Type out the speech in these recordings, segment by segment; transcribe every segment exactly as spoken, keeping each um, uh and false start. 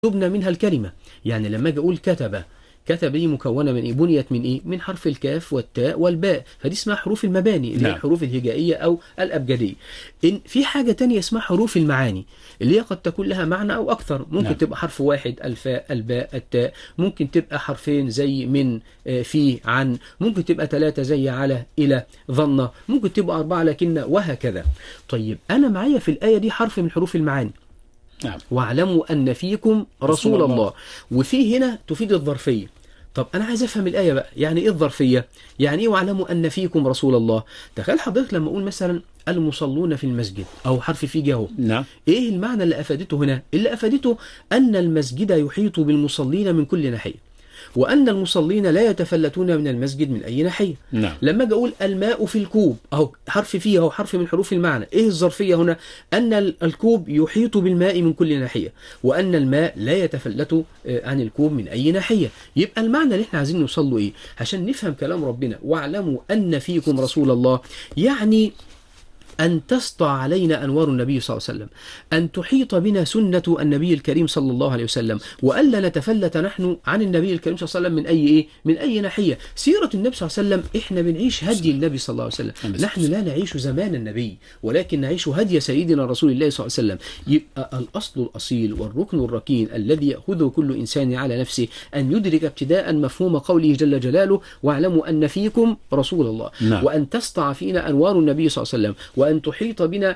تبنى منها الكلمة. يعني لما أجي أقول كتب، كتب دي مكونة من إيه؟ بنيت من إيه؟ من حرف الكاف والتاء والباء، فدي اسمها حروف المباني اللي هي نعم. الحروف الهجائية أو الأبجدية. إن في حاجة تانية اسمها حروف المعاني، اللي هي قد تكون لها معنى أو أكثر. ممكن نعم. تبقى حرف واحد، الفاء الباء التاء. ممكن تبقى حرفين زي من، آه، في، عن. ممكن تبقى ثلاثة زي على، إلى، ظن. ممكن تبقى أربعة لكن، وهكذا. طيب أنا معايا في الآية دي حرف من حروف المعاني، نعم. واعلموا أن فيكم رسول, رسول الله. الله وفي هنا تفيد الظرفية. طب أنا عايز أفهم الآية بقى، يعني إيه الظرفية؟ يعني إيه واعلموا أن فيكم رسول الله؟ تخيل حضرتك لما أقول مثلا المصلون في المسجد، أو حرف في جهه. نعم. إيه المعنى اللي أفادته هنا؟ اللي أفادته أن المسجد يحيط بالمصلين من كل ناحية، وأن المصلين لا يتفلتون من المسجد من أي ناحية. نعم. لما أجي أقول الماء في الكوب، أو حرف فيه أو حرف من حروف المعنى، إيه الظرفية هنا؟ أن الكوب يحيط بالماء من كل ناحية، وأن الماء لا يتفلت عن الكوب من أي ناحية. يبقى المعنى اللي احنا عايزين نوصل له إيه؟ عشان نفهم كلام ربنا واعلموا أن فيكم رسول الله، يعني أن تسطع علينا أنوار النبي صلى الله عليه وسلم، أن تحيط بنا سنة النبي الكريم صلى الله عليه وسلم، وألا نتفلت نحن عن النبي الكريم صلى الله عليه وسلم من أي إيه؟ من أي ناحية. سيرة النبي صلى الله عليه وسلم إحنا بنعيش هدي النبي صلى الله عليه وسلم، نحن لا نعيش زمان النبي ولكن نعيش هدي سيدنا رسول الله صلى الله عليه وسلم. يبقى الأصل الأصيل والركن الركين الذي يأخذه كل إنسان على نفسه أن يدرك ابتداء مفهوم قوله جل جلاله واعلموا أن فيكم رسول الله. نعم. وأن تسطع فينا أنوار النبي صلى الله عليه وسلم، وأن تحيط بنا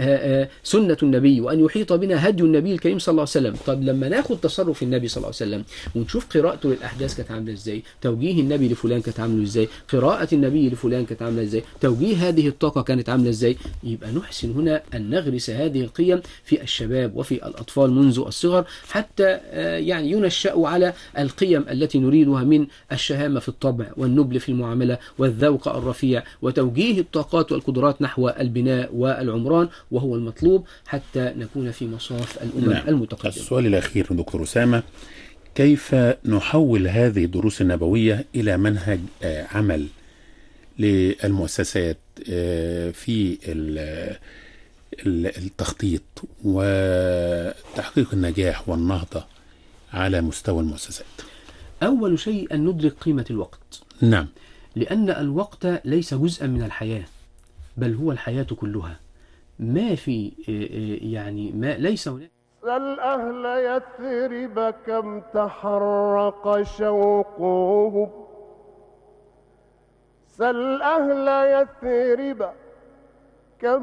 سنة النبي، وأن يحيط بنا هدي النبي الكريم صلى الله عليه وسلم. طب لما ناخد تصرف النبي صلى الله عليه وسلم ونشوف قراءته للأحداث كانت عاملة إزاي، توجيه النبي لفلان كانت عامله إزاي، قراءة النبي لفلان كانت عاملة إزاي، توجيه هذه الطاقة كانت عاملة إزاي، يبقى نحسن هنا أن نغرس هذه القيم في الشباب وفي الأطفال منذ الصغر، حتى يعني ينشأوا على القيم التي نريدها من الشهامة في الطبع، والنبل في المعاملة، والذوق الرفيع، وتوجيه الطاقات والقدرات نحو البناء والعمران، وهو المطلوب حتى نكون في مصاف الأمم نعم. المتقدمة. السؤال الأخير دكتور أسامة، كيف نحول هذه الدروس النبوية إلى منهج عمل للمؤسسات في التخطيط وتحقيق النجاح والنهضة على مستوى المؤسسات؟ أول شيء أن ندرك قيمة الوقت. نعم. لأن الوقت ليس جزءا من الحياة، بل هو الحياة كلها. ما في يعني ما ليس هناك. سل أهل يثرب كم تحرق شوقهم، سل أهل يثرب كم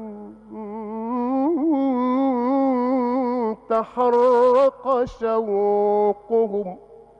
تحرق شوقهم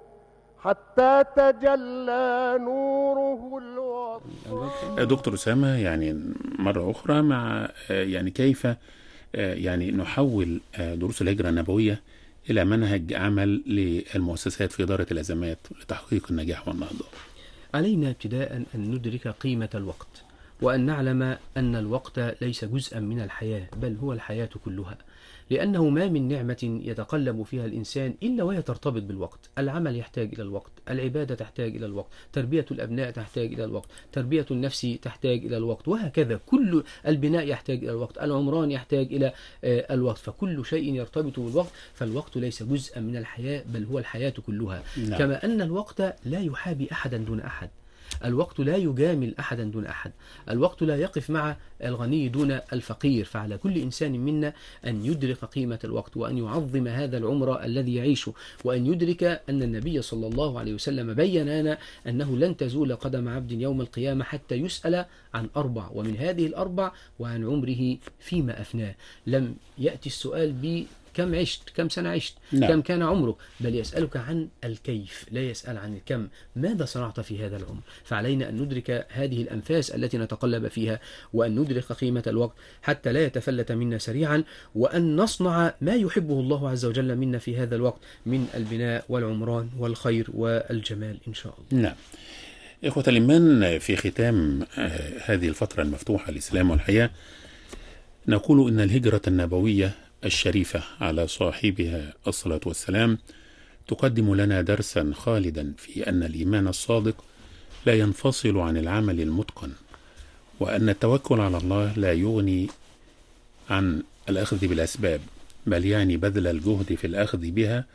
حتى تجلى نوره الوطن. دكتور أسامة، يعني مرة أخرى مع يعني كيف يعني نحول دروس الهجرة النبوية إلى منهج عمل للمؤسسات في إدارة الأزمات لتحقيق النجاح والنهضة؟ علينا ابتداء أن ندرك قيمة الوقت، وأن نعلم أن الوقت ليس جزءا من الحياة بل هو الحياة كلها. لأنه ما من نعمة يتقلب فيها الإنسان إلا وهي ترتبط بالوقت. العمل يحتاج إلى الوقت، العبادة تحتاج إلى الوقت، تربية الأبناء تحتاج إلى الوقت، تربية النفس تحتاج إلى الوقت، وهكذا. كل البناء يحتاج إلى الوقت، العمران يحتاج إلى الوقت، فكل شيء يرتبط بالوقت. فالوقت ليس جزءا من الحياة بل هو الحياة كلها. نعم. كما أن الوقت لا يحابي أحدا دون أحد، الوقت لا يجامل أحدا دون أحد، الوقت لا يقف مع الغني دون الفقير. فعلى كل إنسان منا أن يدرك قيمة الوقت، وأن يعظم هذا العمر الذي يعيشه، وأن يدرك أن النبي صلى الله عليه وسلم بيّن لنا أنه لن تزول قدم عبد يوم القيامة حتى يسأل عن أربع، ومن هذه الأربع وعن عمره فيما أفناه. لم يأتي السؤال ب كم عشت، كم سنة عشت، نعم. كم كان عمرك، بل يسألك عن الكيف، لا يسأل عن الكم، ماذا صنعت في هذا العمر. فعلينا أن ندرك هذه الأنفاس التي نتقلب فيها، وأن ندرك قيمة الوقت حتى لا يتفلت منا سريعا، وأن نصنع ما يحبه الله عز وجل منا في هذا الوقت من البناء والعمران والخير والجمال إن شاء الله. نعم. إخوة الإيمان، في ختام هذه الفترة المفتوحة الإسلام والحياة، نقول إن الهجرة النبوية الشريفة على صاحبها الصلاة والسلام تقدم لنا درسا خالدا في أن الإيمان الصادق لا ينفصل عن العمل المتقن، وأن التوكل على الله لا يغني عن الأخذ بالأسباب، بل يعني بذل الجهد في الأخذ بها